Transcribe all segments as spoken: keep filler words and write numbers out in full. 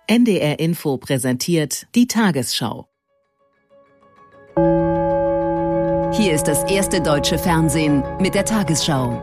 N D R Info präsentiert die Tagesschau. Hier ist das erste deutsche Fernsehen mit der Tagesschau.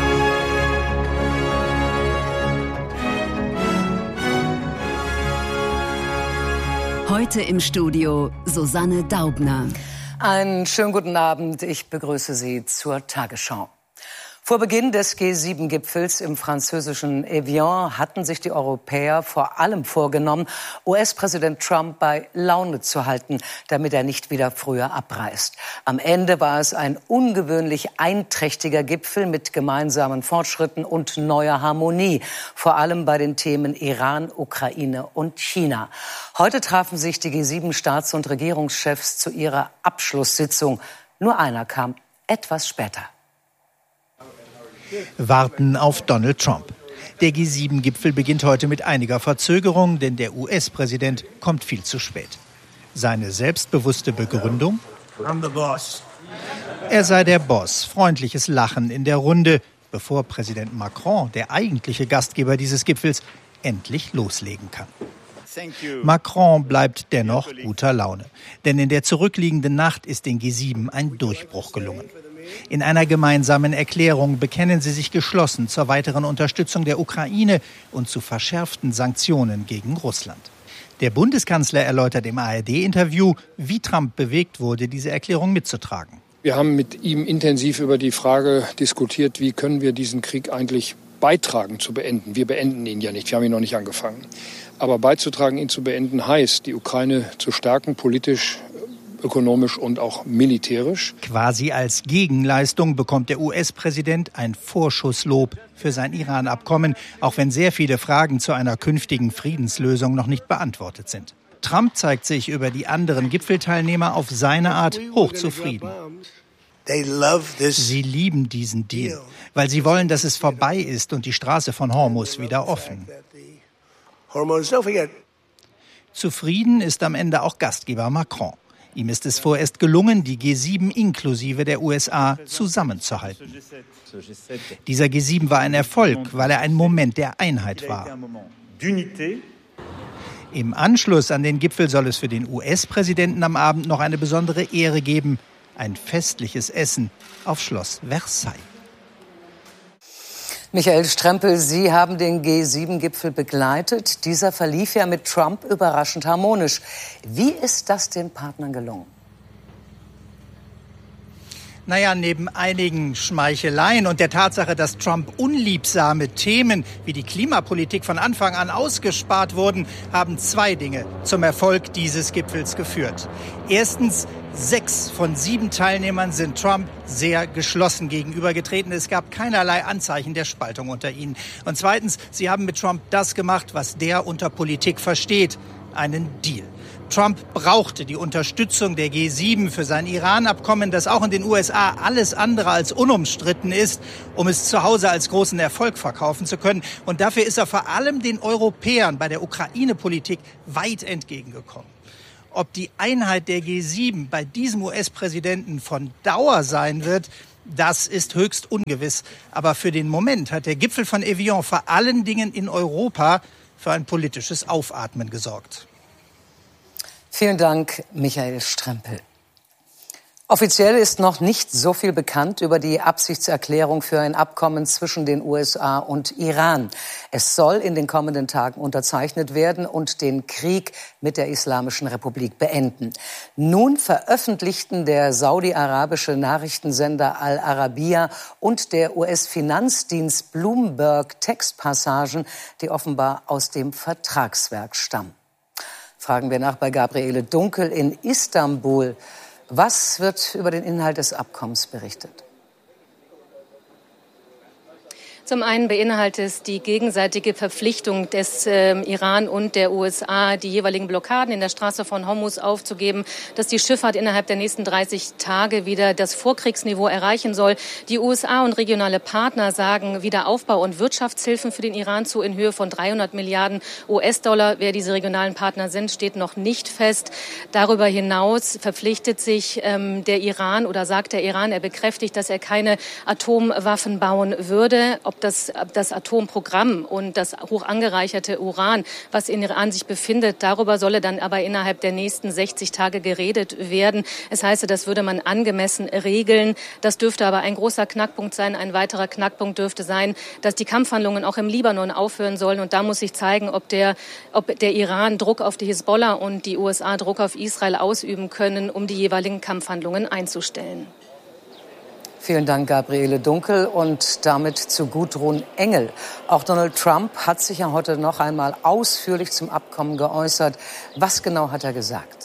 Heute im Studio Susanne Daubner. Einen schönen guten Abend. Ich begrüße Sie zur Tagesschau. Vor Beginn des G sieben Gipfels im französischen Evian hatten sich die Europäer vor allem vorgenommen, U S-Präsident Trump bei Laune zu halten, damit er nicht wieder früher abreist. Am Ende war es ein ungewöhnlich einträchtiger Gipfel mit gemeinsamen Fortschritten und neuer Harmonie, vor allem bei den Themen Iran, Ukraine und China. Heute trafen sich die G sieben Staats- und Regierungschefs zu ihrer Abschlusssitzung. Nur einer kam etwas später. Warten auf Donald Trump. Der G sieben Gipfel beginnt heute mit einiger Verzögerung, denn der U S-Präsident kommt viel zu spät. Seine selbstbewusste Begründung? I'm the boss. Er sei der Boss. Freundliches Lachen in der Runde, bevor Präsident Macron, der eigentliche Gastgeber dieses Gipfels, endlich loslegen kann. Macron bleibt dennoch guter Laune. Denn in der zurückliegenden Nacht ist den G sieben ein Durchbruch gelungen. In einer gemeinsamen Erklärung bekennen sie sich geschlossen zur weiteren Unterstützung der Ukraine und zu verschärften Sanktionen gegen Russland. Der Bundeskanzler erläutert im A R D-Interview, wie Trump bewegt wurde, diese Erklärung mitzutragen. Wir haben mit ihm intensiv über die Frage diskutiert, wie können wir diesen Krieg eigentlich beitragen zu beenden. Wir beenden ihn ja nicht, wir haben ihn noch nicht angefangen. Aber beizutragen, ihn zu beenden, heißt, die Ukraine zu stärken, politisch, ökonomisch und auch militärisch. Quasi als Gegenleistung bekommt der U S-Präsident ein Vorschusslob für sein Iran-Abkommen, auch wenn sehr viele Fragen zu einer künftigen Friedenslösung noch nicht beantwortet sind. Trump zeigt sich über die anderen Gipfelteilnehmer auf seine Art hochzufrieden. Sie lieben diesen Deal, weil sie wollen, dass es vorbei ist und die Straße von Hormuz wieder offen. Zufrieden ist am Ende auch Gastgeber Macron. Ihm ist es vorerst gelungen, die G sieben inklusive der U S A zusammenzuhalten. Dieser G sieben war ein Erfolg, weil er ein Moment der Einheit war. Im Anschluss an den Gipfel soll es für den U S-Präsidenten am Abend noch eine besondere Ehre geben. Ein festliches Essen auf Schloss Versailles. Michael Strempel, Sie haben den G sieben Gipfel begleitet. Dieser verlief ja mit Trump überraschend harmonisch. Wie ist das den Partnern gelungen? Naja, neben einigen Schmeicheleien und der Tatsache, dass Trump unliebsame Themen wie die Klimapolitik von Anfang an ausgespart wurden, haben zwei Dinge zum Erfolg dieses Gipfels geführt. Erstens, sechs von sieben Teilnehmern sind Trump sehr geschlossen gegenübergetreten. Es gab keinerlei Anzeichen der Spaltung unter ihnen. Und zweitens, sie haben mit Trump das gemacht, was der unter Politik versteht, einen Deal. Trump brauchte die Unterstützung der G sieben für sein Iran-Abkommen, das auch in den U S A alles andere als unumstritten ist, um es zu Hause als großen Erfolg verkaufen zu können. Und dafür ist er vor allem den Europäern bei der Ukraine-Politik weit entgegengekommen. Ob die Einheit der G sieben bei diesem U S-Präsidenten von Dauer sein wird, das ist höchst ungewiss. Aber für den Moment hat der Gipfel von Evian vor allen Dingen in Europa für ein politisches Aufatmen gesorgt. Vielen Dank, Michael Strempel. Offiziell ist noch nicht so viel bekannt über die Absichtserklärung für ein Abkommen zwischen den U S A und Iran. Es soll in den kommenden Tagen unterzeichnet werden und den Krieg mit der Islamischen Republik beenden. Nun veröffentlichten der saudi-arabische Nachrichtensender Al Arabiya und der U S-Finanzdienst Bloomberg Textpassagen, die offenbar aus dem Vertragswerk stammen. Fragen wir nach bei Gabriele Dunkel in Istanbul. Was wird über den Inhalt des Abkommens berichtet? Zum einen beinhaltet es die gegenseitige Verpflichtung des äh, Iran und der U S A, die jeweiligen Blockaden in der Straße von Hormuz aufzugeben, dass die Schifffahrt innerhalb der nächsten dreißig Tage wieder das Vorkriegsniveau erreichen soll. Die U S A und regionale Partner sagen Wiederaufbau- und Wirtschaftshilfen für den Iran zu in Höhe von dreihundert Milliarden U S-Dollar. Wer diese regionalen Partner sind, steht noch nicht fest. Darüber hinaus verpflichtet sich ähm, der Iran oder sagt der Iran, er bekräftigt, dass er keine Atomwaffen bauen würde. Ob das, das Atomprogramm und das hoch angereicherte Uran, was in Iran sich befindet, darüber solle dann aber innerhalb der nächsten sechzig Tage geredet werden. Es heißt, das würde man angemessen regeln. Das dürfte aber ein großer Knackpunkt sein. Ein weiterer Knackpunkt dürfte sein, dass die Kampfhandlungen auch im Libanon aufhören sollen. Und da muss sich zeigen, ob der, ob der Iran Druck auf die Hisbollah und die U S A Druck auf Israel ausüben können, um die jeweiligen Kampfhandlungen einzustellen. Vielen Dank, Gabriele Dunkel. Und damit zu Gudrun Engel. Auch Donald Trump hat sich ja heute noch einmal ausführlich zum Abkommen geäußert. Was genau hat er gesagt?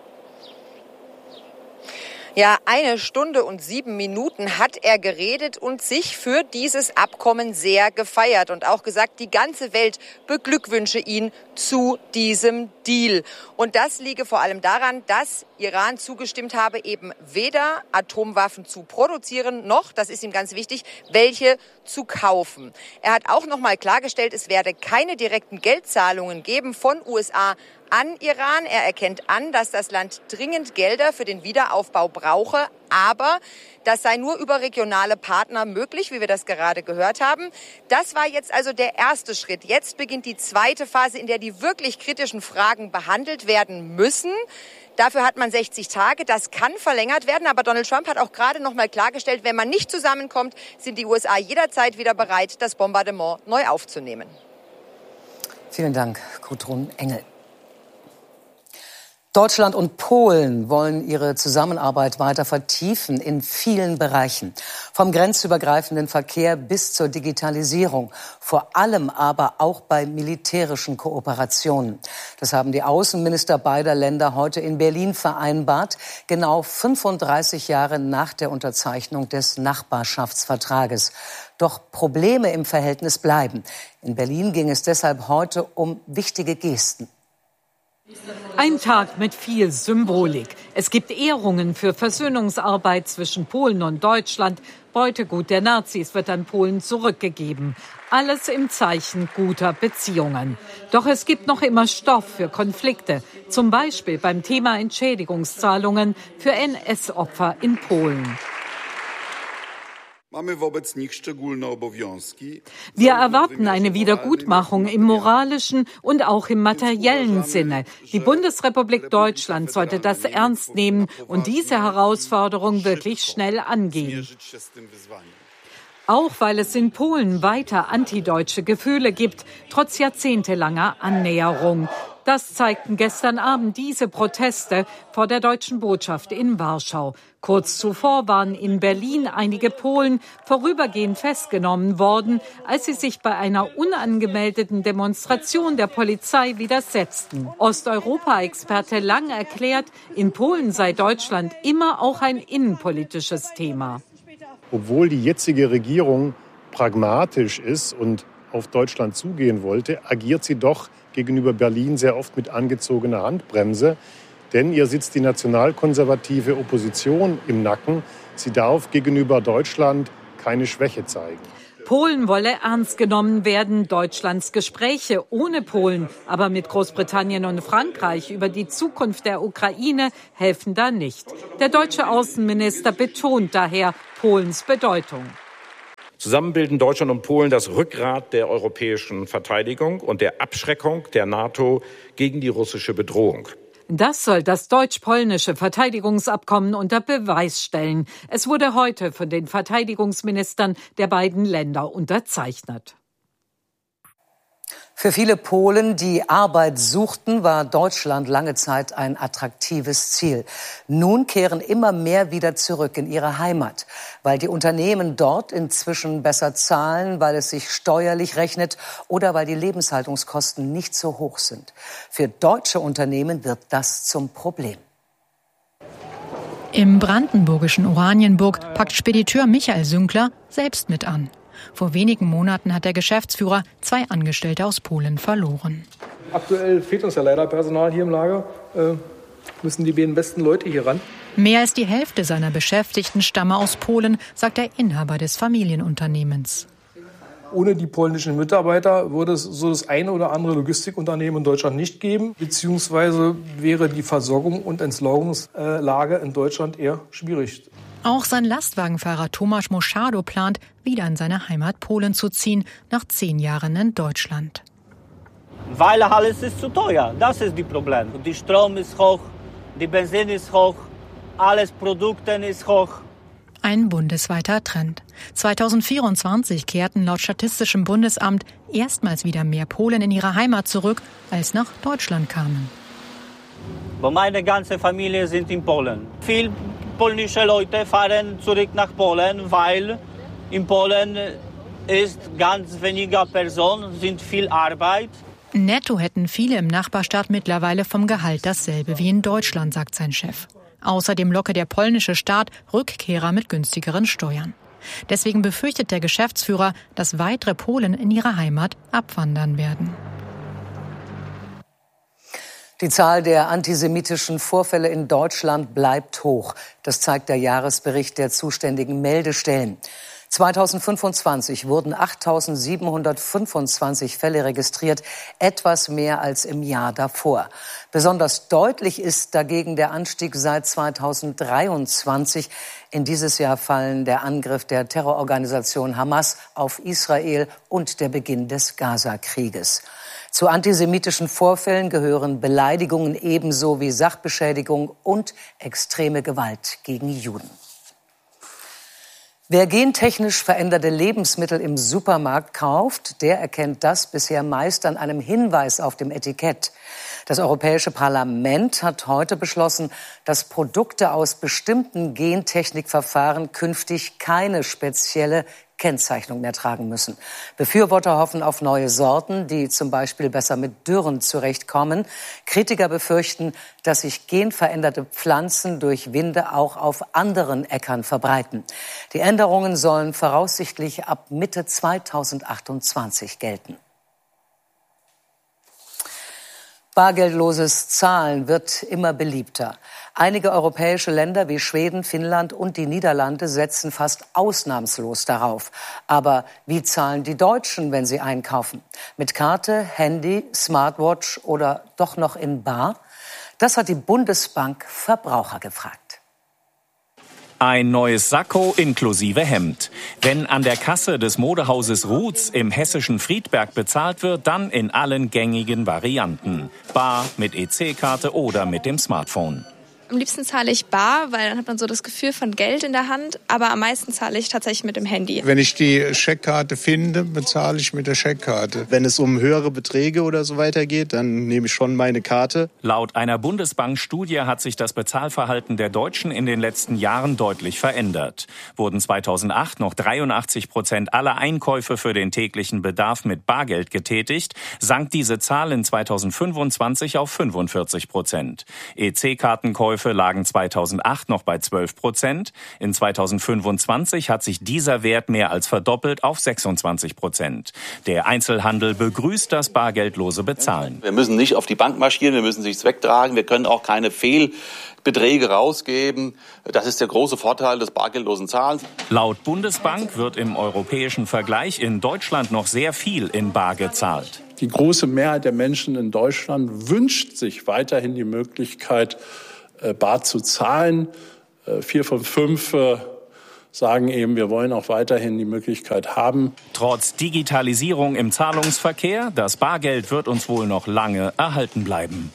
Ja, eine Stunde und sieben Minuten hat er geredet und sich für dieses Abkommen sehr gefeiert und auch gesagt, die ganze Welt beglückwünsche ihn zu diesem Deal. Und das liege vor allem daran, dass Iran zugestimmt habe, eben weder Atomwaffen zu produzieren, noch, das ist ihm ganz wichtig, welche zu kaufen. Er hat auch noch mal klargestellt, es werde keine direkten Geldzahlungen geben von U S A an Iran. Er erkennt an, dass das Land dringend Gelder für den Wiederaufbau brauche, aber das sei nur über regionale Partner möglich, wie wir das gerade gehört haben. Das war jetzt also der erste Schritt. Jetzt beginnt die zweite Phase, in der die wirklich kritischen Fragen behandelt werden müssen. Dafür hat man sechzig Tage. Das kann verlängert werden. Aber Donald Trump hat auch gerade noch mal klargestellt, wenn man nicht zusammenkommt, sind die U S A jederzeit wieder bereit, das Bombardement neu aufzunehmen. Vielen Dank, Gudrun Engel. Deutschland und Polen wollen ihre Zusammenarbeit weiter vertiefen in vielen Bereichen. Vom grenzübergreifenden Verkehr bis zur Digitalisierung. Vor allem aber auch bei militärischen Kooperationen. Das haben die Außenminister beider Länder heute in Berlin vereinbart. Genau fünfunddreißig Jahre nach der Unterzeichnung des Nachbarschaftsvertrages. Doch Probleme im Verhältnis bleiben. In Berlin ging es deshalb heute um wichtige Gesten. Ein Tag mit viel Symbolik. Es gibt Ehrungen für Versöhnungsarbeit zwischen Polen und Deutschland. Beutegut der Nazis wird an Polen zurückgegeben. Alles im Zeichen guter Beziehungen. Doch es gibt noch immer Stoff für Konflikte. Zum Beispiel beim Thema Entschädigungszahlungen für N S-Opfer in Polen. Wir erwarten eine Wiedergutmachung im moralischen und auch im materiellen Sinne. Die Bundesrepublik Deutschland sollte das ernst nehmen und diese Herausforderung wirklich schnell angehen. Auch weil es in Polen weiter antideutsche Gefühle gibt, trotz jahrzehntelanger Annäherung. Das zeigten gestern Abend diese Proteste vor der deutschen Botschaft in Warschau. Kurz zuvor waren in Berlin einige Polen vorübergehend festgenommen worden, als sie sich bei einer unangemeldeten Demonstration der Polizei widersetzten. Osteuropa-Experte Lang erklärt, in Polen sei Deutschland immer auch ein innenpolitisches Thema. Obwohl die jetzige Regierung pragmatisch ist und auf Deutschland zugehen wollte, agiert sie doch gegenüber Berlin sehr oft mit angezogener Handbremse. Denn ihr sitzt die nationalkonservative Opposition im Nacken. Sie darf gegenüber Deutschland keine Schwäche zeigen. Polen wolle ernst genommen werden. Deutschlands Gespräche ohne Polen, aber mit Großbritannien und Frankreich über die Zukunft der Ukraine helfen da nicht. Der deutsche Außenminister betont daher Polens Bedeutung. Zusammen bilden Deutschland und Polen das Rückgrat der europäischen Verteidigung und der Abschreckung der NATO gegen die russische Bedrohung. Das soll das deutsch-polnische Verteidigungsabkommen unter Beweis stellen. Es wurde heute von den Verteidigungsministern der beiden Länder unterzeichnet. Für viele Polen, die Arbeit suchten, war Deutschland lange Zeit ein attraktives Ziel. Nun kehren immer mehr wieder zurück in ihre Heimat, weil die Unternehmen dort inzwischen besser zahlen, weil es sich steuerlich rechnet oder weil die Lebenshaltungskosten nicht so hoch sind. Für deutsche Unternehmen wird das zum Problem. Im brandenburgischen Oranienburg packt Spediteur Michael Sünkler selbst mit an. Vor wenigen Monaten hat der Geschäftsführer zwei Angestellte aus Polen verloren. Aktuell fehlt uns ja leider Personal hier im Lager. Äh, müssen die beiden besten Leute hier ran. Mehr als die Hälfte seiner Beschäftigten stamme aus Polen, sagt der Inhaber des Familienunternehmens. Ohne die polnischen Mitarbeiter würde es so das eine oder andere Logistikunternehmen in Deutschland nicht geben, beziehungsweise wäre die Versorgung und Entsorgungslage in Deutschland eher schwierig. Auch sein Lastwagenfahrer Tomasz Moschado plant, wieder in seine Heimat Polen zu ziehen, nach zehn Jahren in Deutschland. Weil alles ist zu teuer, das ist das Problem. Die Strom ist hoch, die Benzin ist hoch, alles Produkte ist hoch. Ein bundesweiter Trend. zweitausendvierundzwanzig kehrten laut Statistischem Bundesamt erstmals wieder mehr Polen in ihre Heimat zurück, als nach Deutschland kamen. Meine ganze Familie sind in Polen. Viele polnische Leute fahren zurück nach Polen, weil in Polen ist ganz weniger Personen, sind viel Arbeit. Netto hätten viele im Nachbarstaat mittlerweile vom Gehalt dasselbe wie in Deutschland, sagt sein Chef. Außerdem locke der polnische Staat Rückkehrer mit günstigeren Steuern. Deswegen befürchtet der Geschäftsführer, dass weitere Polen in ihre Heimat abwandern werden. Die Zahl der antisemitischen Vorfälle in Deutschland bleibt hoch. Das zeigt der Jahresbericht der zuständigen Meldestellen. zweitausendfünfundzwanzig wurden achttausendsiebenhundertfünfundzwanzig Fälle registriert, etwas mehr als im Jahr davor. Besonders deutlich ist dagegen der Anstieg seit zweitausenddreiundzwanzig. In dieses Jahr fallen der Angriff der Terrororganisation Hamas auf Israel und der Beginn des Gaza-Krieges. Zu antisemitischen Vorfällen gehören Beleidigungen ebenso wie Sachbeschädigung und extreme Gewalt gegen Juden. Wer gentechnisch veränderte Lebensmittel im Supermarkt kauft, der erkennt das bisher meist an einem Hinweis auf dem Etikett. Das Europäische Parlament hat heute beschlossen, dass Produkte aus bestimmten Gentechnikverfahren künftig keine spezielle Kennzeichnung mehr tragen müssen. Befürworter hoffen auf neue Sorten, die zum Beispiel besser mit Dürren zurechtkommen. Kritiker befürchten, dass sich genveränderte Pflanzen durch Winde auch auf anderen Äckern verbreiten. Die Änderungen sollen voraussichtlich ab Mitte zweitausendachtundzwanzig gelten. Bargeldloses Zahlen wird immer beliebter. Einige europäische Länder wie Schweden, Finnland und die Niederlande setzen fast ausnahmslos darauf. Aber wie zahlen die Deutschen, wenn sie einkaufen? Mit Karte, Handy, Smartwatch oder doch noch in bar? Das hat die Bundesbank Verbraucher gefragt. Ein neues Sakko inklusive Hemd. Wenn an der Kasse des Modehauses Roots im hessischen Friedberg bezahlt wird, dann in allen gängigen Varianten. Bar, mit E C-Karte oder mit dem Smartphone. Am liebsten zahle ich bar, weil dann hat man so das Gefühl von Geld in der Hand. Aber am meisten zahle ich tatsächlich mit dem Handy. Wenn ich die Scheckkarte finde, bezahle ich mit der Scheckkarte. Wenn es um höhere Beträge oder so weiter geht, dann nehme ich schon meine Karte. Laut einer Bundesbank-Studie hat sich das Bezahlverhalten der Deutschen in den letzten Jahren deutlich verändert. Wurden zweitausendacht noch dreiundachtzig Prozent aller Einkäufe für den täglichen Bedarf mit Bargeld getätigt, sank diese Zahl in zweitausendfünfundzwanzig auf fünfundvierzig Prozent. E C-Kartenkäufe lagen zweitausendacht noch bei zwölf Prozent. In zweitausendfünfundzwanzig hat sich dieser Wert mehr als verdoppelt auf sechsundzwanzig Prozent. Der Einzelhandel begrüßt das bargeldlose Bezahlen. Wir müssen nicht auf die Bank marschieren, wir müssen nichts wegtragen, wir können auch keine Fehlbeträge rausgeben. Das ist der große Vorteil des bargeldlosen Zahlens. Laut Bundesbank wird im europäischen Vergleich in Deutschland noch sehr viel in bar gezahlt. Die große Mehrheit der Menschen in Deutschland wünscht sich weiterhin die Möglichkeit, bar zu zahlen. Vier von fünf sagen eben, wir wollen auch weiterhin die Möglichkeit haben. Trotz Digitalisierung im Zahlungsverkehr, das Bargeld wird uns wohl noch lange erhalten bleiben.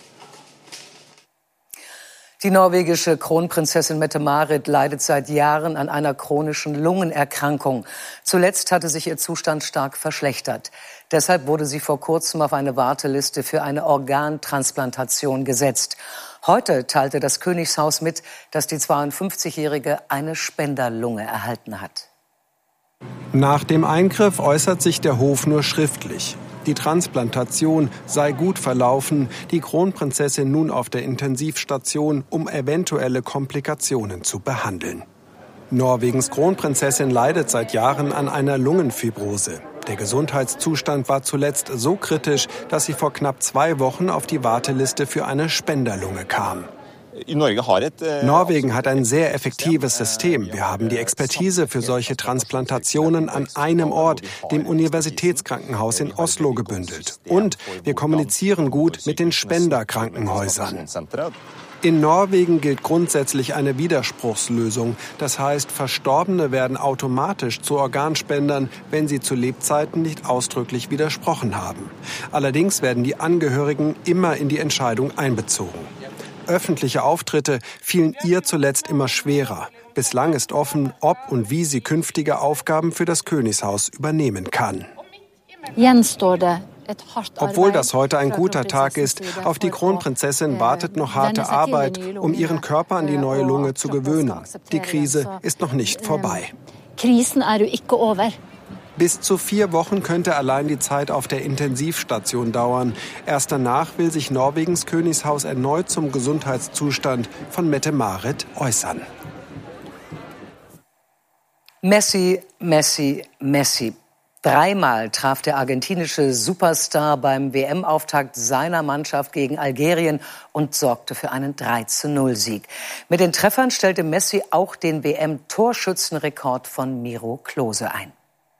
Die norwegische Kronprinzessin Mette-Marit leidet seit Jahren an einer chronischen Lungenerkrankung. Zuletzt hatte sich ihr Zustand stark verschlechtert. Deshalb wurde sie vor kurzem auf eine Warteliste für eine Organtransplantation gesetzt. Heute teilte das Königshaus mit, dass die zweiundfünfzigjährige eine Spenderlunge erhalten hat. Nach dem Eingriff äußert sich der Hof nur schriftlich. Die Transplantation sei gut verlaufen, die Kronprinzessin nun auf der Intensivstation, um eventuelle Komplikationen zu behandeln. Norwegens Kronprinzessin leidet seit Jahren an einer Lungenfibrose. Der Gesundheitszustand war zuletzt so kritisch, dass sie vor knapp zwei Wochen auf die Warteliste für eine Spenderlunge kam. Norwegen hat ein sehr effektives System. Wir haben die Expertise für solche Transplantationen an einem Ort, dem Universitätskrankenhaus in Oslo, gebündelt. Und wir kommunizieren gut mit den Spenderkrankenhäusern. In Norwegen gilt grundsätzlich eine Widerspruchslösung. Das heißt, Verstorbene werden automatisch zu Organspendern, wenn sie zu Lebzeiten nicht ausdrücklich widersprochen haben. Allerdings werden die Angehörigen immer in die Entscheidung einbezogen. Öffentliche Auftritte fielen ihr zuletzt immer schwerer. Bislang ist offen, ob und wie sie künftige Aufgaben für das Königshaus übernehmen kann. Obwohl das heute ein guter Tag ist, auf die Kronprinzessin wartet noch harte Arbeit, um ihren Körper an die neue Lunge zu gewöhnen. Die Krise ist noch nicht vorbei. Bis zu vier Wochen könnte allein die Zeit auf der Intensivstation dauern. Erst danach will sich Norwegens Königshaus erneut zum Gesundheitszustand von Mette-Marit äußern. Messi, Messi, Messi. Dreimal traf der argentinische Superstar beim W M-Auftakt seiner Mannschaft gegen Algerien und sorgte für einen drei zu null Sieg. Mit den Treffern stellte Messi auch den W M-Torschützenrekord von Miro Klose ein.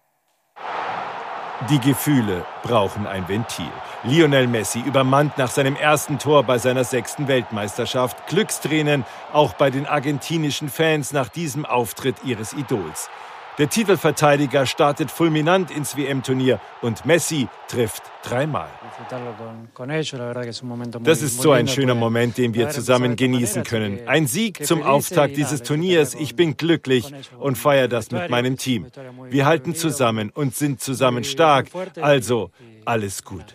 Die Gefühle brauchen ein Ventil. Lionel Messi übermannt nach seinem ersten Tor bei seiner sechsten Weltmeisterschaft Glückstränen, auch bei den argentinischen Fans nach diesem Auftritt ihres Idols. Der Titelverteidiger startet fulminant ins W M-Turnier und Messi trifft dreimal. Das ist so ein schöner Moment, den wir zusammen genießen können. Ein Sieg zum Auftakt dieses Turniers. Ich bin glücklich und feiere das mit meinem Team. Wir halten zusammen und sind zusammen stark. Also, alles gut.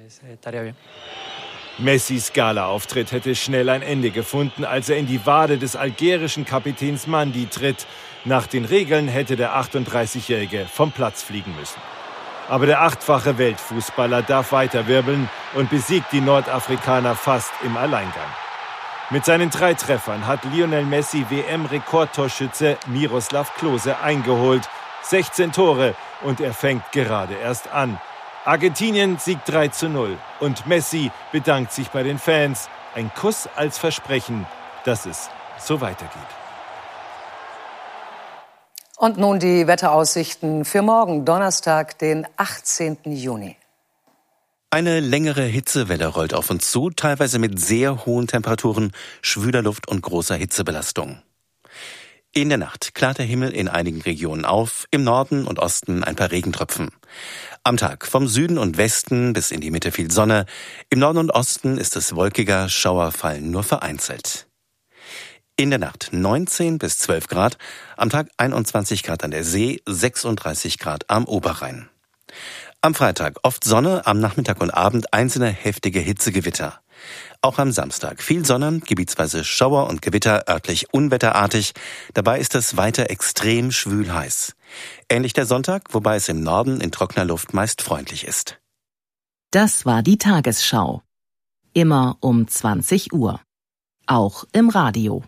Messis Gala-Auftritt hätte schnell ein Ende gefunden, als er in die Wade des algerischen Kapitäns Mandi tritt. Nach den Regeln hätte der achtunddreißigjährige vom Platz fliegen müssen. Aber der achtfache Weltfußballer darf weiterwirbeln und besiegt die Nordafrikaner fast im Alleingang. Mit seinen drei Treffern hat Lionel Messi W M-Rekordtorschütze Miroslav Klose eingeholt. sechzehn Tore und er fängt gerade erst an. Argentinien siegt drei zu null und Messi bedankt sich bei den Fans. Ein Kuss als Versprechen, dass es so weitergeht. Und nun die Wetteraussichten für morgen, Donnerstag, den achtzehnten Juni. Eine längere Hitzewelle rollt auf uns zu, teilweise mit sehr hohen Temperaturen, schwüler Luft und großer Hitzebelastung. In der Nacht klart der Himmel in einigen Regionen auf, im Norden und Osten ein paar Regentropfen. Am Tag vom Süden und Westen bis in die Mitte viel Sonne, im Norden und Osten ist es wolkiger, Schauer fallen nur vereinzelt. In der Nacht neunzehn bis zwölf Grad, am Tag einundzwanzig Grad an der See, sechsunddreißig Grad am Oberrhein. Am Freitag oft Sonne, am Nachmittag und Abend einzelne heftige Hitzegewitter. Auch am Samstag viel Sonne, gebietsweise Schauer und Gewitter, örtlich unwetterartig. Dabei ist es weiter extrem schwül heiß. Ähnlich der Sonntag, wobei es im Norden in trockener Luft meist freundlich ist. Das war die Tagesschau. Immer um zwanzig Uhr. Auch im Radio.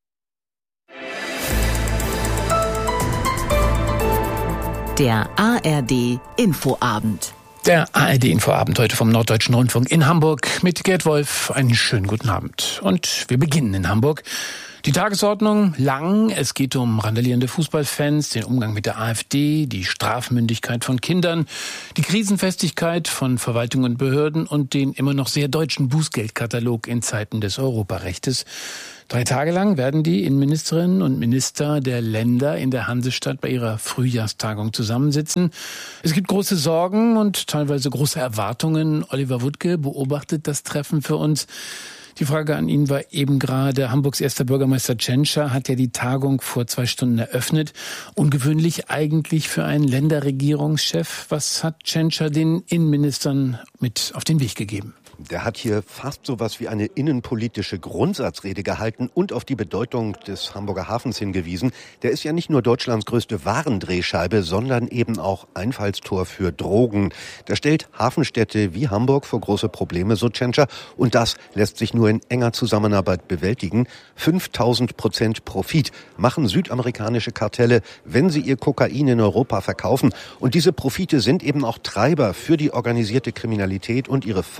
Der A R D Infoabend. Der A R D Infoabend heute vom Norddeutschen Rundfunk in Hamburg mit Gerd Wolf. Einen schönen guten Abend. Und wir beginnen in Hamburg. Die Tagesordnung lang. Es geht um randalierende Fußballfans, den Umgang mit der AfD, die Strafmündigkeit von Kindern, die Krisenfestigkeit von Verwaltung und Behörden und den immer noch sehr deutschen Bußgeldkatalog in Zeiten des Europarechtes. Drei Tage lang werden die Innenministerinnen und Minister der Länder in der Hansestadt bei ihrer Frühjahrstagung zusammensitzen. Es gibt große Sorgen und teilweise große Erwartungen. Oliver Wuttke beobachtet das Treffen für uns. Die Frage an ihn war eben gerade, Hamburgs erster Bürgermeister Tschentscher hat ja die Tagung vor zwei Stunden eröffnet. Ungewöhnlich eigentlich für einen Länderregierungschef. Was hat Tschentscher den Innenministern mit auf den Weg gegeben? Der hat hier fast so was wie eine innenpolitische Grundsatzrede gehalten und auf die Bedeutung des Hamburger Hafens hingewiesen. Der ist ja nicht nur Deutschlands größte Warendrehscheibe, sondern eben auch Einfallstor für Drogen. Der stellt Hafenstädte wie Hamburg vor große Probleme, so Tschentscher. Und das lässt sich nur in enger Zusammenarbeit bewältigen. fünftausend Prozent Profit machen südamerikanische Kartelle, wenn sie ihr Kokain in Europa verkaufen. Und diese Profite sind eben auch Treiber für die organisierte Kriminalität und ihre Folgeerscheinungen.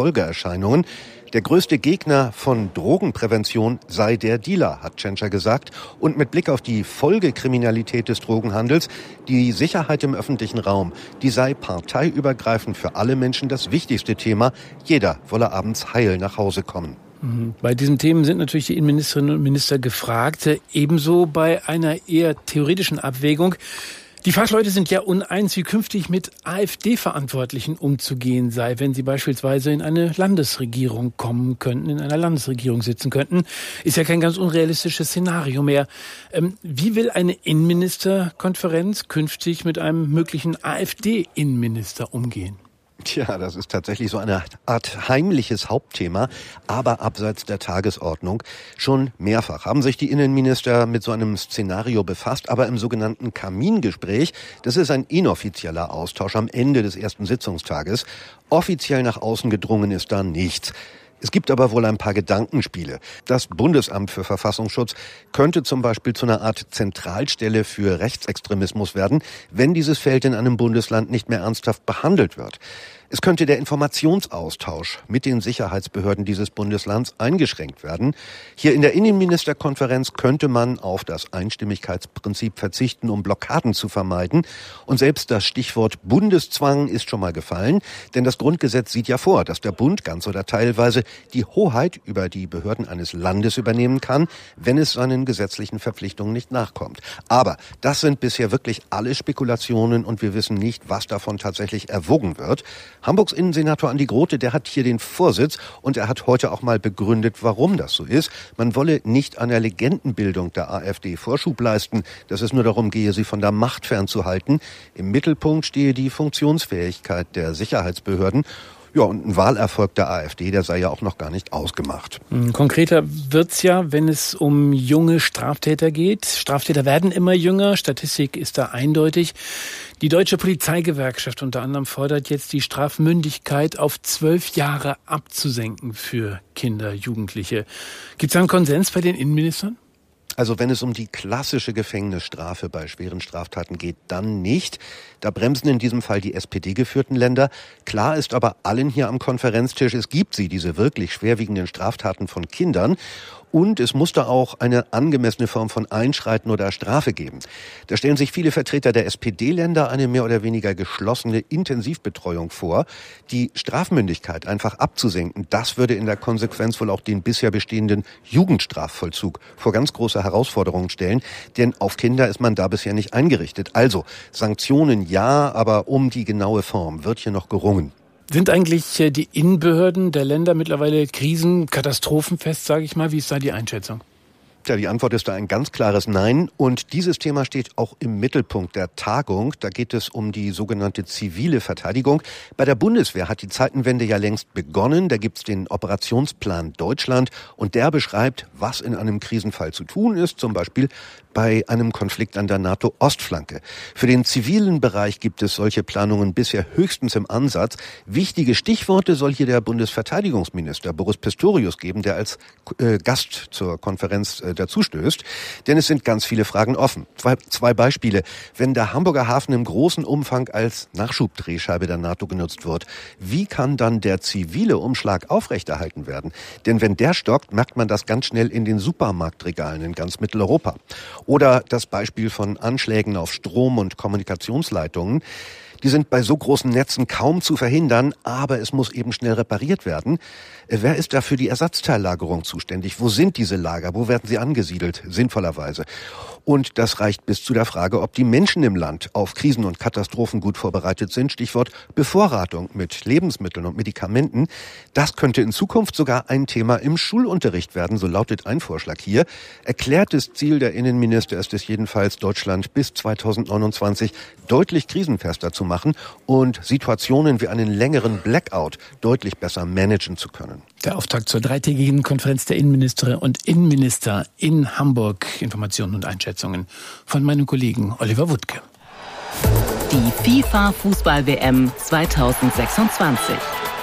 Suchterscheinungen. Der größte Gegner von Drogenprävention sei der Dealer, hat Tschentscher gesagt. Und mit Blick auf die Folgekriminalität des Drogenhandels, die Sicherheit im öffentlichen Raum, die sei parteiübergreifend für alle Menschen das wichtigste Thema. Jeder wolle abends heil nach Hause kommen. Bei diesen Themen sind natürlich die Innenministerinnen und Minister gefragt, ebenso bei einer eher theoretischen Abwägung. Die Fachleute sind ja uneins, wie künftig mit AfD-Verantwortlichen umzugehen sei, wenn sie beispielsweise in eine Landesregierung kommen könnten, in einer Landesregierung sitzen könnten. Ist ja kein ganz unrealistisches Szenario mehr. Ähm, wie will eine Innenministerkonferenz künftig mit einem möglichen AfD-Innenminister umgehen? Tja, das ist tatsächlich so eine Art heimliches Hauptthema, aber abseits der Tagesordnung. Schon mehrfach haben sich die Innenminister mit so einem Szenario befasst, aber im sogenannten Kamingespräch, das ist ein inoffizieller Austausch am Ende des ersten Sitzungstages. Offiziell nach außen gedrungen ist da nichts. Es gibt aber wohl ein paar Gedankenspiele. Das Bundesamt für Verfassungsschutz könnte zum Beispiel zu einer Art Zentralstelle für Rechtsextremismus werden, wenn dieses Feld in einem Bundesland nicht mehr ernsthaft behandelt wird. Es könnte der Informationsaustausch mit den Sicherheitsbehörden dieses Bundeslands eingeschränkt werden. Hier in der Innenministerkonferenz könnte man auf das Einstimmigkeitsprinzip verzichten, um Blockaden zu vermeiden. Und selbst das Stichwort Bundeszwang ist schon mal gefallen, denn das Grundgesetz sieht ja vor, dass der Bund ganz oder teilweise die Hoheit über die Behörden eines Landes übernehmen kann, wenn es seinen gesetzlichen Verpflichtungen nicht nachkommt. Aber das sind bisher wirklich alle Spekulationen und wir wissen nicht, was davon tatsächlich erwogen wird. Hamburgs Innensenator Andi Grote, der hat hier den Vorsitz und er hat heute auch mal begründet, warum das so ist. Man wolle nicht einer Legendenbildung der AfD Vorschub leisten, dass es nur darum gehe, sie von der Macht fernzuhalten. Im Mittelpunkt stehe die Funktionsfähigkeit der Sicherheitsbehörden. Ja, und ein Wahlerfolg der AfD, der sei ja auch noch gar nicht ausgemacht. Konkreter wird's ja, wenn es um junge Straftäter geht. Straftäter werden immer jünger, Statistik ist da eindeutig. Die Deutsche Polizeigewerkschaft unter anderem fordert jetzt, die Strafmündigkeit auf zwölf Jahre abzusenken für Kinder, Jugendliche. Gibt's da einen Konsens bei den Innenministern? Also wenn es um die klassische Gefängnisstrafe bei schweren Straftaten geht, dann nicht. Da bremsen in diesem Fall die S P D-geführten Länder. Klar ist aber allen hier am Konferenztisch, es gibt sie, diese wirklich schwerwiegenden Straftaten von Kindern. Und es muss da auch eine angemessene Form von Einschreiten oder Strafe geben. Da stellen sich viele Vertreter der S P D-Länder eine mehr oder weniger geschlossene Intensivbetreuung vor. Die Strafmündigkeit einfach abzusenken, das würde in der Konsequenz wohl auch den bisher bestehenden Jugendstrafvollzug vor ganz große Herausforderungen stellen. Denn auf Kinder ist man da bisher nicht eingerichtet. Also Sanktionen ja, aber um die genaue Form wird hier noch gerungen. Sind eigentlich die Innenbehörden der Länder mittlerweile krisen-, katastrophenfest, sage ich mal? Wie ist da die Einschätzung? Ja, die Antwort ist da ein ganz klares Nein. Und dieses Thema steht auch im Mittelpunkt der Tagung. Da geht es um die sogenannte zivile Verteidigung. Bei der Bundeswehr hat die Zeitenwende ja längst begonnen. Da gibt's den Operationsplan Deutschland und der beschreibt, was in einem Krisenfall zu tun ist. Zum Beispiel bei einem Konflikt an der NATO-Ostflanke. Für den zivilen Bereich gibt es solche Planungen bisher höchstens im Ansatz. Wichtige Stichworte soll hier der Bundesverteidigungsminister Boris Pistorius geben, der als äh, Gast zur Konferenz äh, dazustößt. Denn es sind ganz viele Fragen offen. Zwei, zwei Beispiele. Wenn der Hamburger Hafen im großen Umfang als Nachschubdrehscheibe der NATO genutzt wird, wie kann dann der zivile Umschlag aufrechterhalten werden? Denn wenn der stockt, merkt man das ganz schnell in den Supermarktregalen in ganz Mitteleuropa. Oder das Beispiel von Anschlägen auf Strom- und Kommunikationsleitungen. Die sind bei so großen Netzen kaum zu verhindern, aber es muss eben schnell repariert werden. Wer ist da für die Ersatzteillagerung zuständig? Wo sind diese Lager? Wo werden sie angesiedelt? Sinnvollerweise. Und das reicht bis zu der Frage, ob die Menschen im Land auf Krisen und Katastrophen gut vorbereitet sind. Stichwort Bevorratung mit Lebensmitteln und Medikamenten. Das könnte in Zukunft sogar ein Thema im Schulunterricht werden, so lautet ein Vorschlag hier. Erklärtes Ziel der Innenminister ist es jedenfalls, Deutschland bis zweitausendneunundzwanzig deutlich krisenfester zu machen und Situationen wie einen längeren Blackout deutlich besser managen zu können. Der Auftakt zur dreitägigen Konferenz der Innenministerinnen und Innenminister in Hamburg. Informationen und Einschätzungen von meinem Kollegen Oliver Wuttke. Die FIFA-Fußball-W M zweitausendsechsundzwanzig.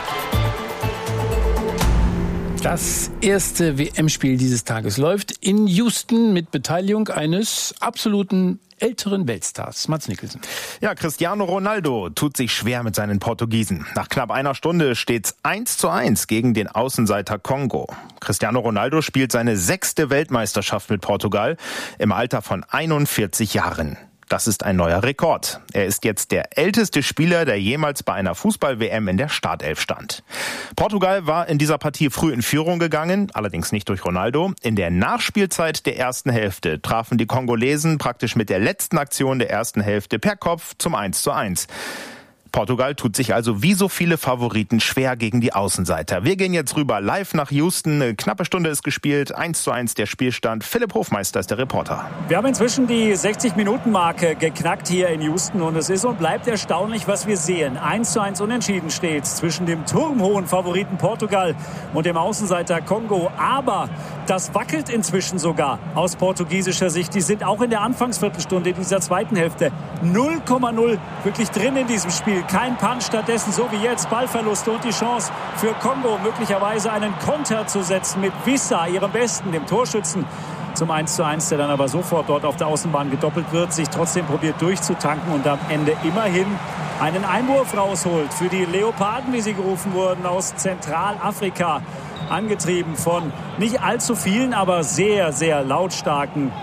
Das erste W M-Spiel dieses Tages läuft in Houston mit Beteiligung eines absoluten älteren Weltstars. Mads Nicholson. Ja, Cristiano Ronaldo tut sich schwer mit seinen Portugiesen. Nach knapp einer Stunde steht's eins zu eins gegen den Außenseiter Kongo. Cristiano Ronaldo spielt seine sechste Weltmeisterschaft mit Portugal im Alter von einundvierzig Jahren. Das ist ein neuer Rekord. Er ist jetzt der älteste Spieler, der jemals bei einer Fußball-W M in der Startelf stand. Portugal war in dieser Partie früh in Führung gegangen, allerdings nicht durch Ronaldo. In der Nachspielzeit der ersten Hälfte trafen die Kongolesen praktisch mit der letzten Aktion der ersten Hälfte per Kopf zum eins zu eins. Portugal tut sich also wie so viele Favoriten schwer gegen die Außenseiter. Wir gehen jetzt rüber live nach Houston. Eine knappe Stunde ist gespielt. eins zu eins der Spielstand. Philipp Hofmeister ist der Reporter. Wir haben inzwischen die sechzig-Minuten-Marke geknackt hier in Houston. Und es ist und bleibt erstaunlich, was wir sehen. eins zu eins unentschieden steht zwischen dem turmhohen Favoriten Portugal und dem Außenseiter Kongo. Aber das wackelt inzwischen sogar aus portugiesischer Sicht. Die sind auch in der Anfangsviertelstunde dieser zweiten Hälfte null Komma null wirklich drin in diesem Spiel. Kein Punch, stattdessen so wie jetzt Ballverluste und die Chance für Kongo möglicherweise einen Konter zu setzen mit Wissa, ihrem Besten, dem Torschützen, zum eins zu eins, der dann aber sofort dort auf der Außenbahn gedoppelt wird, sich trotzdem probiert durchzutanken und am Ende immerhin einen Einwurf rausholt für die Leoparden, wie sie gerufen wurden, aus Zentralafrika. Angetrieben von nicht allzu vielen, aber sehr, sehr lautstarken,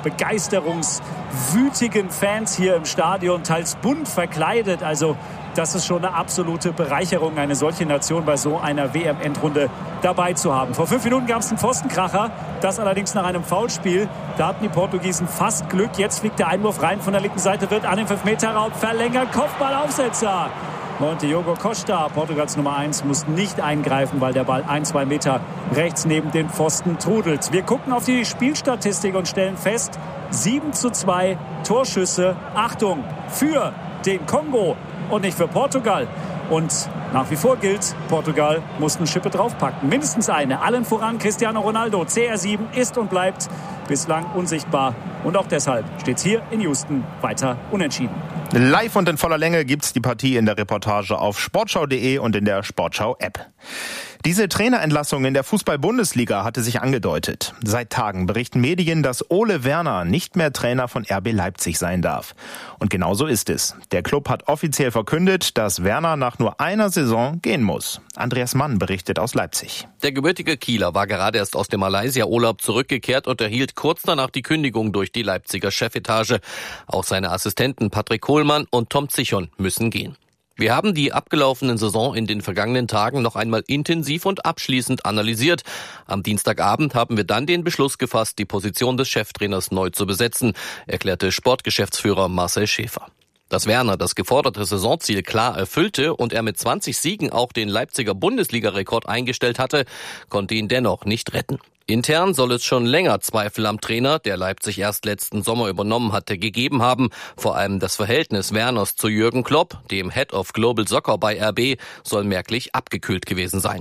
begeisterungswütigen Fans hier im Stadion, teils bunt verkleidet. Also das ist schon eine absolute Bereicherung, eine solche Nation bei so einer W M-Endrunde dabei zu haben. Vor fünf Minuten gab es einen Pfostenkracher, das allerdings nach einem Foulspiel. Da hatten die Portugiesen fast Glück. Jetzt fliegt der Einwurf rein von der linken Seite, wird an den fünf Meter Raum verlängert. Kopfballaufsetzer. Diogo Costa, Portugals Nummer eins, muss nicht eingreifen, weil der Ball ein, zwei Meter rechts neben den Pfosten trudelt. Wir gucken auf die Spielstatistik und stellen fest, sieben zu zwei Torschüsse, Achtung, für den Kongo und nicht für Portugal. Und nach wie vor gilt, Portugal muss eine Schippe draufpacken. Mindestens eine. Allen voran Cristiano Ronaldo. C R sieben ist und bleibt bislang unsichtbar. Und auch deshalb steht es hier in Houston weiter unentschieden. Live und in voller Länge gibt's die Partie in der Reportage auf sportschau punkt de und in der Sportschau-App. Diese Trainerentlassung in der Fußball-Bundesliga hatte sich angedeutet. Seit Tagen berichten Medien, dass Ole Werner nicht mehr Trainer von R B Leipzig sein darf. Und genau so ist es. Der Club hat offiziell verkündet, dass Werner nach nur einer Saison gehen muss. Andreas Mann berichtet aus Leipzig. Der gebürtige Kieler war gerade erst aus dem Malaysia-Urlaub zurückgekehrt und erhielt kurz danach die Kündigung durch die Leipziger Chefetage. Auch seine Assistenten Patrick Kohlmann und Tom Zichon müssen gehen. Wir haben die abgelaufenen Saison in den vergangenen Tagen noch einmal intensiv und abschließend analysiert. Am Dienstagabend haben wir dann den Beschluss gefasst, die Position des Cheftrainers neu zu besetzen, erklärte Sportgeschäftsführer Marcel Schäfer. Dass Werner das geforderte Saisonziel klar erfüllte und er mit zwanzig Siegen auch den Leipziger Bundesliga-Rekord eingestellt hatte, konnte ihn dennoch nicht retten. Intern soll es schon länger Zweifel am Trainer, der Leipzig erst letzten Sommer übernommen hatte, gegeben haben. Vor allem das Verhältnis Werners zu Jürgen Klopp, dem Head of Global Soccer bei R B, soll merklich abgekühlt gewesen sein.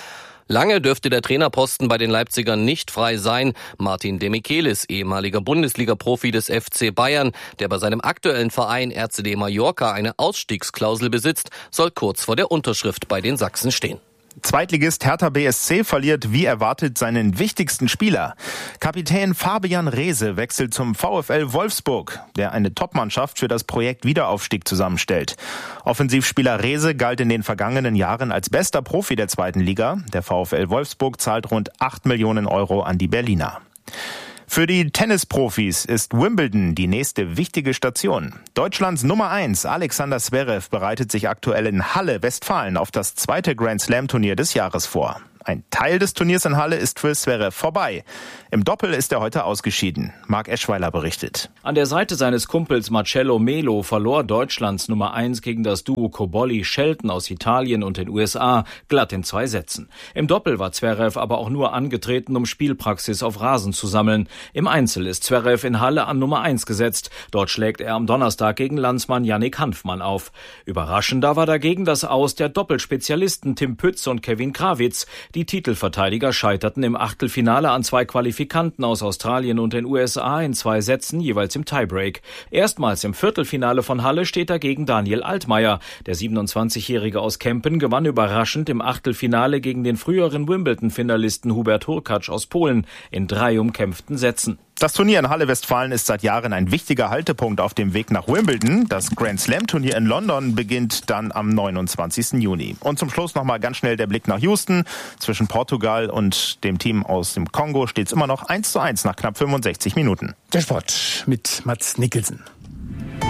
Lange dürfte der Trainerposten bei den Leipzigern nicht frei sein. Martin de Michelis, ehemaliger Bundesliga-Profi des F C Bayern, der bei seinem aktuellen Verein R C D Mallorca eine Ausstiegsklausel besitzt, soll kurz vor der Unterschrift bei den Sachsen stehen. Zweitligist Hertha B S C verliert wie erwartet seinen wichtigsten Spieler. Kapitän Fabian Reese wechselt zum VfL Wolfsburg, der eine Topmannschaft für das Projekt Wiederaufstieg zusammenstellt. Offensivspieler Reese galt in den vergangenen Jahren als bester Profi der zweiten Liga. Der VfL Wolfsburg zahlt rund acht Millionen Euro an die Berliner. Für die Tennisprofis ist Wimbledon die nächste wichtige Station. Deutschlands Nummer eins, Alexander Zverev, bereitet sich aktuell in Halle, Westfalen, auf das zweite Grand-Slam-Turnier des Jahres vor. Ein Teil des Turniers in Halle ist für Zverev vorbei. Im Doppel ist er heute ausgeschieden. Marc Eschweiler berichtet. An der Seite seines Kumpels Marcello Melo verlor Deutschlands Nummer eins gegen das Duo Cobolli-Shelton aus Italien und den U S A glatt in zwei Sätzen. Im Doppel war Zverev aber auch nur angetreten, um Spielpraxis auf Rasen zu sammeln. Im Einzel ist Zverev in Halle an Nummer eins gesetzt. Dort schlägt er am Donnerstag gegen Landsmann Yannick Hanfmann auf. Überraschender war dagegen das Aus der Doppelspezialisten Tim Pütz und Kevin Krawitz. Die Titelverteidiger scheiterten im Achtelfinale an zwei Qualifikanten aus Australien und den U S A in zwei Sätzen, jeweils im Tiebreak. Erstmals im Viertelfinale von Halle steht dagegen Daniel Altmaier. Der siebenundzwanzigjährige aus Kempen gewann überraschend im Achtelfinale gegen den früheren Wimbledon-Finalisten Hubert Hurkacz aus Polen in drei umkämpften Sätzen. Das Turnier in Halle Westfalen ist seit Jahren ein wichtiger Haltepunkt auf dem Weg nach Wimbledon. Das Grand Slam Turnier in London beginnt dann am neunundzwanzigsten Juni. Und zum Schluss nochmal ganz schnell der Blick nach Houston. Zwischen Portugal und dem Team aus dem Kongo steht es immer noch eins zu eins nach knapp fünfundsechzig Minuten. Der Sport mit Mats Nicholson.